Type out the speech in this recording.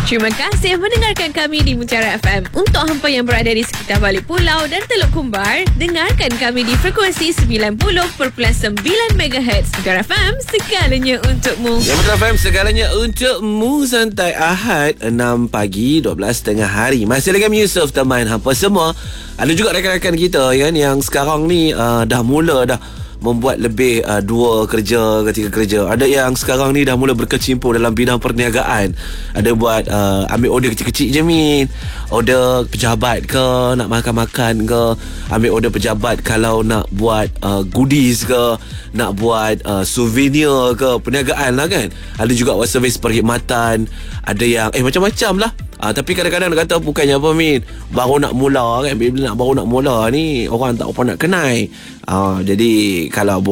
Terima kasih mendengarkan kami di Mutiara FM. Untuk hampa yang berada di sekitar Balik Pulau dan Teluk Kumbar, dengarkan kami di frekuensi 90.9 MHz. Mutiara FM, segalanya untukmu. Ya, Mutiara FM, segalanya untukmu. Santai Ahad 6 pagi 12.30 hari. Masih lagi Yusuf teman hampa semua. Ada juga rakan-rakan kita kan, yang sekarang ni dah mula membuat lebih 2 kerja ke 3 kerja. Ada yang sekarang ni dah mula berkecimpung dalam bidang perniagaan. Ada buat ambil order kecil-kecil je, Min. Order pejabat ke, nak makan-makan ke. Ambil order pejabat kalau nak buat goodies ke, nak buat souvenir ke. Perniagaan lah kan. Ada juga buat servis perkhidmatan. Ada yang macam-macam lah. Tapi kadang-kadang nak kata bukannya apa, Min, baru nak mula kan. Bila baru nak mula ni, orang tak apa nak kenal. Jadi kalau